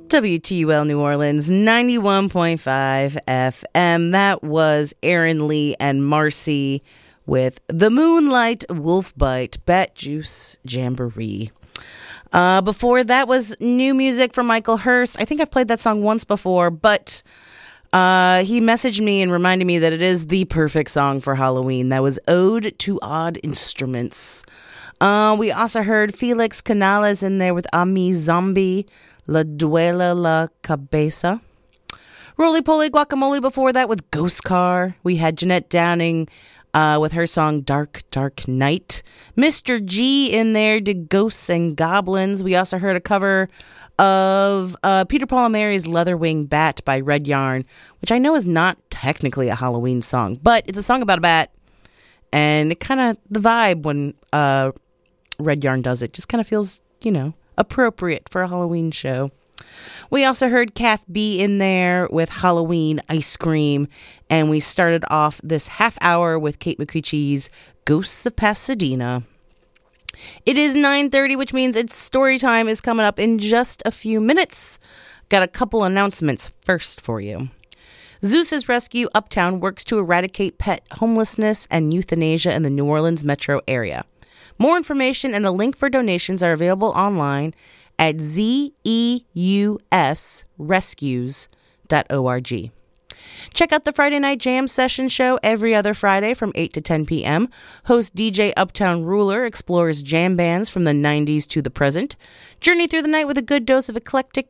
WTUL New Orleans 91.5 FM. That was Aaron Lee and Marcy with The Moonlight Wolf Bite Bat Juice Jamboree. Before that was new music from Michael Hurst. I think I've played that song once before, but he messaged me and reminded me that it is the perfect song for Halloween. That was Ode to Odd Instruments. We also heard Felix Canales in there with Ami Zombie, La Duela La Cabeza. Roly Poly Guacamole before that with Ghost Car. We had Jeanette Downing with her song Dark, Dark Night. Mr. G in there did Ghosts and Goblins. We also heard a cover of Peter Paul and Mary's Leatherwing Bat by Red Yarn, which I know is not technically a Halloween song, but it's a song about a bat. And it kind of, the vibe when Red Yarn does it just kind of feels, appropriate for a Halloween show. We also heard Kath B in there with Halloween Ice Cream, and we started off this half hour with Kate McCreechie's Ghosts of Pasadena. It is 9:30, which means it's story time is coming up in just a few minutes. Got a couple announcements first for you. Zeus's Rescue Uptown works to eradicate pet homelessness and euthanasia in the New Orleans metro area. More information and a link for donations are available online at zeusrescues.org. Check out the Friday Night Jam Session show every other Friday from 8 to 10 p.m. Host DJ Uptown Ruler explores jam bands from the 90s to the present. Journey through the night with a good dose of eclectic